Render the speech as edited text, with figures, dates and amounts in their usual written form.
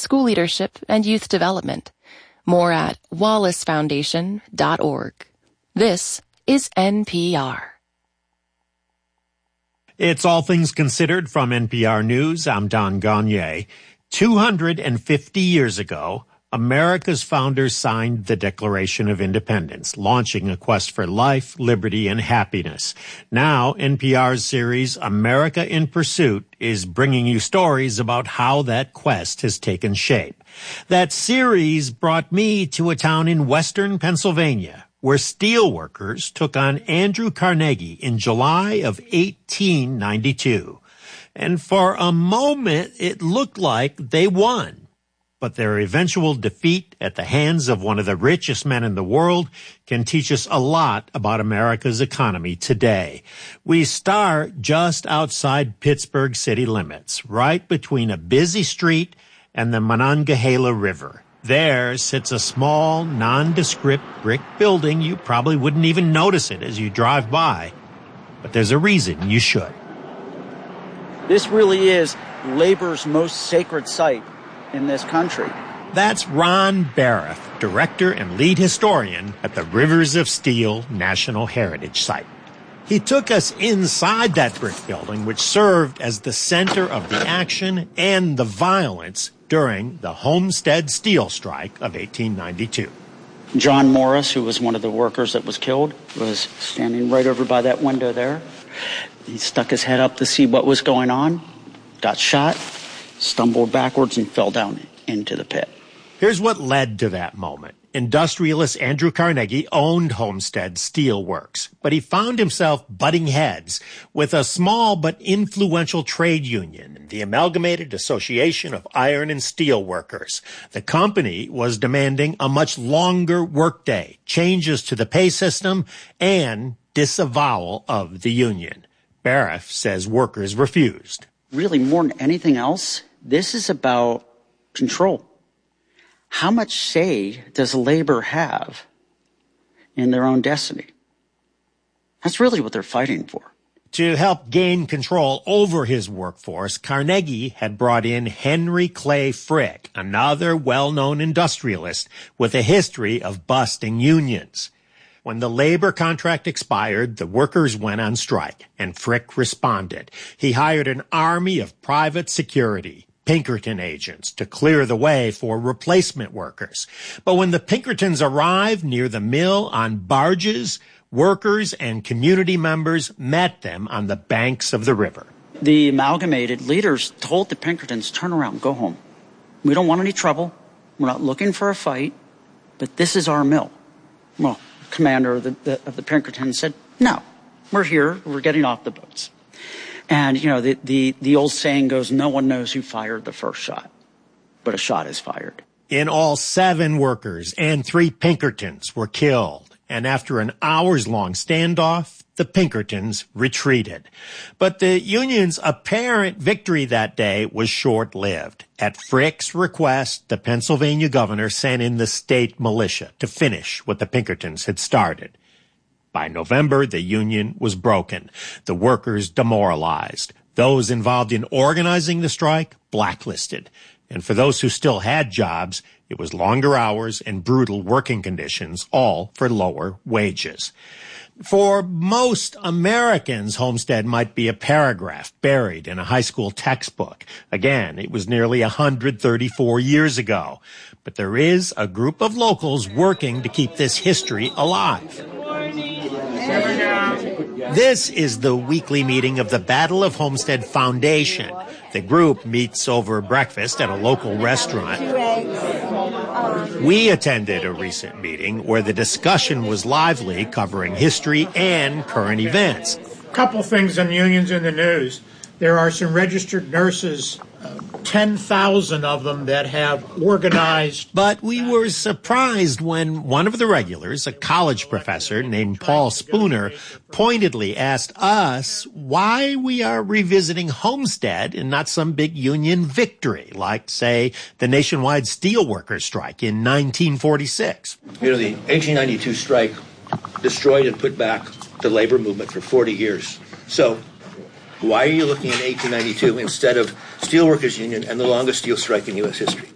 school leadership, and youth development. More at wallacefoundation.org. This is NPR. It's All Things Considered from NPR News. I'm Don Gagné. 250 years ago, America's founders signed the Declaration of Independence, launching a quest for life, liberty, and happiness. Now, NPR's series, America in Pursuit, is bringing you stories about how that quest has taken shape. That series brought me to a town in western Pennsylvania, where steelworkers took on Andrew Carnegie in July of 1892. And for a moment, it looked like they won. But their eventual defeat at the hands of one of the richest men in the world can teach us a lot about America's economy today. We start just outside Pittsburgh city limits, right between a busy street and the Monongahela River. There sits a small, nondescript brick building. You probably wouldn't even notice it as you drive by. But there's a reason you should. This really is labor's most sacred site in this country. That's Ron Baraff, director and lead historian at the Rivers of Steel National Heritage Site. He took us inside that brick building, which served as the center of the action and the violence during the Homestead Steel Strike of 1892. John Morris, who was one of the workers that was killed, was standing right over by that window there. He stuck his head up to see what was going on, got shot, stumbled backwards, and fell down into the pit. Here's what led to that moment. Industrialist Andrew Carnegie owned Homestead Steel Works, but he found himself butting heads with a small but influential trade union, the Amalgamated Association of Iron and Steel Workers. The company was demanding a much longer workday, changes to the pay system, and disavowal of the union. Baraff says workers refused. Really, more than anything else, this is about control. How much say does labor have in their own destiny? That's really what they're fighting for. To help gain control over his workforce, Carnegie had brought in Henry Clay Frick, another well-known industrialist with a history of busting unions. When the labor contract expired, the workers went on strike, and Frick responded. He hired an army of private security, Pinkerton agents, to clear the way for replacement workers. But when the Pinkertons arrived near the mill on barges, workers and community members met them on the banks of the river. The amalgamated leaders told the Pinkertons, turn around, go home. We don't want any trouble. We're not looking for a fight, but this is our mill. Well, commander of the Pinkerton said, no, we're here, we're getting off the boats. And, you know, the old saying goes, no one knows who fired the first shot, but a shot is fired. In all, 7 workers and 3 Pinkertons were killed. And after an hours-long standoff, the Pinkertons retreated. But the Union's apparent victory that day was short-lived. At Frick's request, the Pennsylvania governor sent in the state militia to finish what the Pinkertons had started. By November, the Union was broken, the workers demoralized, those involved in organizing the strike blacklisted. And for those who still had jobs, it was longer hours and brutal working conditions, all for lower wages. For most Americans, Homestead might be a paragraph buried in a high school textbook. Again, it was nearly 134 years ago. But there is a group of locals working to keep this history alive. This is the weekly meeting of the Battle of Homestead Foundation. The group meets over breakfast at a local restaurant. We attended a recent meeting where the discussion was lively, covering history and current events. A couple things on unions in the news. There are some registered nurses, 10,000 of them that have organized. But we were surprised when one of the regulars, a college professor named Paul Spooner, pointedly asked us why we are revisiting Homestead and not some big union victory, like, say, the nationwide steelworkers strike in 1946. You know, the 1892 strike destroyed and put back the labor movement for 40 years. So why are you looking at 1892 instead of Steelworkers Union and the longest steel strike in U.S. history?